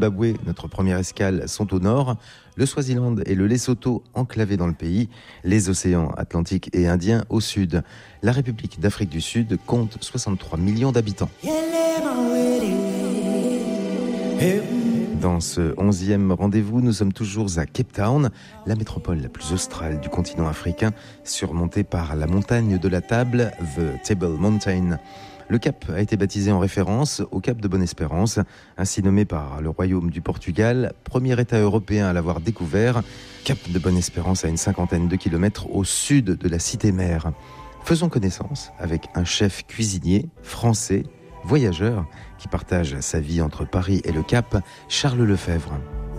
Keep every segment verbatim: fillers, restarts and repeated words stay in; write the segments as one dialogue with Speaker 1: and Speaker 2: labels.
Speaker 1: Zimbabwe, notre première escale, sont au nord. Le Swaziland et le Lesotho enclavés dans le pays. Les océans Atlantique et Indien au sud. La République d'Afrique du Sud compte soixante-trois millions d'habitants. Dans ce onzième rendez-vous, nous sommes toujours à Cape Town, la métropole la plus australe du continent africain, surmontée par la montagne de la table, The Table Mountain. Le cap a été baptisé en référence au cap de Bonne-Espérance, ainsi nommé par le Royaume du Portugal, premier État européen à l'avoir découvert. Cap de Bonne-Espérance à une cinquantaine de kilomètres au sud de la cité-mère. Faisons connaissance avec un chef cuisinier français, voyageur, qui partage sa vie entre Paris et le Cap, Charles Lefebvre.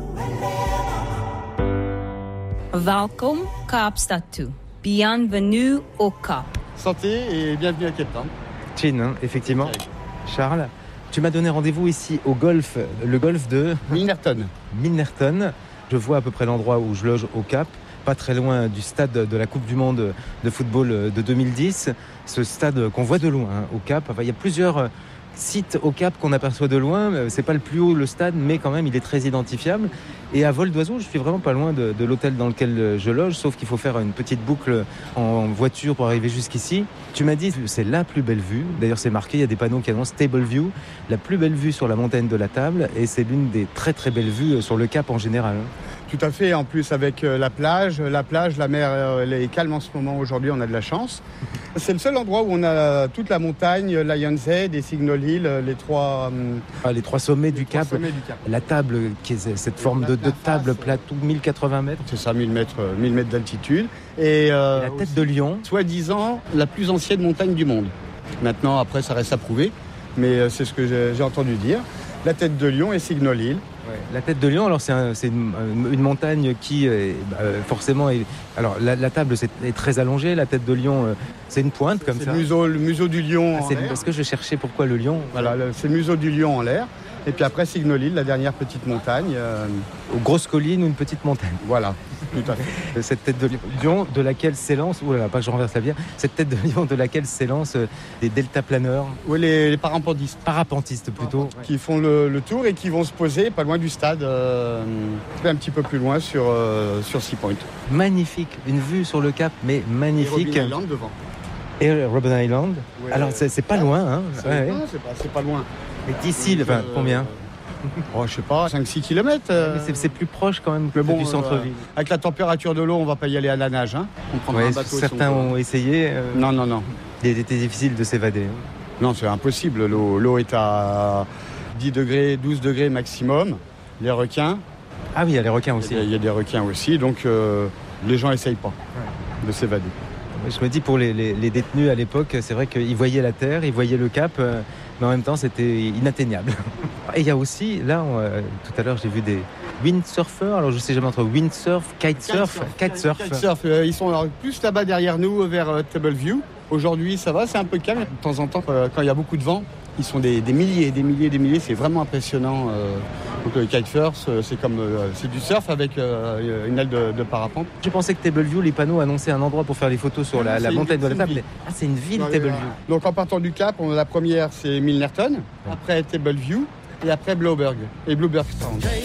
Speaker 2: Welkom Kaapstad toe. Bienvenue au Cap.
Speaker 3: Santé et bienvenue à Cape Town.
Speaker 1: Chin, hein, effectivement. Charles, tu m'as donné rendez-vous ici au golf, le golf de
Speaker 3: Milnerton.
Speaker 1: Milnerton. Je vois à peu près l'endroit où je loge au Cap, pas très loin du stade de la Coupe du Monde de football de deux mille dix. Ce stade qu'on voit de loin hein, au Cap. Enfin, il y a plusieurs site au Cap qu'on aperçoit de loin. C'est pas le plus haut le stade, mais quand même il est très identifiable. Et à vol d'oiseau, je suis vraiment pas loin de, de l'hôtel dans lequel je loge, sauf qu'il faut faire une petite boucle en voiture pour arriver jusqu'ici. Tu m'as dit c'est la plus belle vue. D'ailleurs c'est marqué, il y a des panneaux qui annoncent Table View, la plus belle vue sur la montagne de la Table, et c'est l'une des très très belles vues sur le Cap en général.
Speaker 3: Tout à fait, en plus avec la plage, la plage, la mer elle est calme en ce moment aujourd'hui, on a de la chance. C'est le seul endroit où on a toute la montagne, Lions Head et Signal Hill, les trois,
Speaker 1: ah, les trois sommets, les du, trois Cap.
Speaker 3: sommets du Cap.
Speaker 1: La table, qui est cette forme de, de table plateau, mille quatre-vingts mètres.
Speaker 3: C'est ça, mille mètres, mille mètres d'altitude. Et, euh,
Speaker 1: et la tête de lion.
Speaker 3: Soi-disant la plus ancienne montagne du monde. Maintenant, après, ça reste à prouver, mais c'est ce que j'ai, j'ai entendu dire. La tête de lion et Signal Hill.
Speaker 1: Ouais, la tête de lion, alors c'est, un, c'est une, une montagne qui est, euh, forcément est, alors la, la table c'est, est très allongée, la tête de lion euh, c'est une pointe comme
Speaker 3: c'est
Speaker 1: ça.
Speaker 3: Le museau, le museau du lion.
Speaker 1: Ah,
Speaker 3: en
Speaker 1: c'est
Speaker 3: l'air.
Speaker 1: Parce que je cherchais pourquoi le lion.
Speaker 3: Voilà, le, c'est le museau du lion en l'air. Et puis après Signal Hill, la dernière petite montagne. Euh...
Speaker 1: Aux grosses collines ou une petite montagne.
Speaker 3: Voilà, tout à fait.
Speaker 1: Cette tête de lion de laquelle s'élance, oh là là, pas que je renverse la bière, cette tête de lion de laquelle s'élance des deltaplaneurs.
Speaker 3: Oui, les, les parapentistes.
Speaker 1: Parapentistes plutôt.
Speaker 3: Qui font le, le tour et qui vont se poser pas loin du stade, euh, un petit peu plus loin sur, euh, sur Sea Point.
Speaker 1: Magnifique, une vue sur le Cap, mais magnifique.
Speaker 3: Et Robben Island devant.
Speaker 1: Et Robben Island.
Speaker 3: Ouais,
Speaker 1: alors c'est, c'est pas loin, hein.
Speaker 3: C'est,
Speaker 1: ouais,
Speaker 3: non,
Speaker 1: ouais.
Speaker 3: c'est, pas, c'est pas loin.
Speaker 1: Mais d'ici, enfin, euh, combien
Speaker 3: oh, je sais pas, cinq six kilomètres. Euh...
Speaker 1: C'est, c'est plus proche quand même que
Speaker 3: bon,
Speaker 1: du centre-ville.
Speaker 3: Euh, avec la température de l'eau, on va pas y aller à la nage. Hein. On prendra
Speaker 1: ouais,
Speaker 3: un bateau.
Speaker 1: certains
Speaker 3: on...
Speaker 1: ont essayé. Euh...
Speaker 3: Non, non, non.
Speaker 1: Il était difficile de s'évader.
Speaker 3: Non, c'est impossible. L'eau, l'eau est à dix degrés, douze degrés maximum. Les requins.
Speaker 1: Ah oui, il y a les requins aussi.
Speaker 3: Il y a, il y a des requins aussi, donc euh, les gens n'essayent pas ouais. de s'évader.
Speaker 1: Je me dis pour les, les, les détenus à l'époque, c'est vrai qu'ils voyaient la terre, ils voyaient le Cap, euh, mais en même temps c'était inatteignable. Et il y a aussi, là, on, euh, tout à l'heure j'ai vu des windsurfers, alors je sais jamais entre windsurf, kitesurf, kitesurf.
Speaker 3: Kitesurf, euh, ils sont alors, plus là-bas derrière nous, vers euh, Table View. Aujourd'hui ça va, c'est un peu calme. De temps en temps, euh, quand il y a beaucoup de vent, ils sont des, des milliers, des milliers, des milliers, c'est vraiment impressionnant. Euh, donc le kitesurf, c'est comme euh, c'est du surf avec euh, une aile de, de parapente.
Speaker 1: Je pensais que Table View, les panneaux annonçaient un endroit pour faire les photos sur la, la montagne de la Table. Ah, c'est une ville, Table View.
Speaker 3: Donc en partant du Cap, on a la première, c'est Milnerton, après Table View et après Blouberg et Blouberg Strand.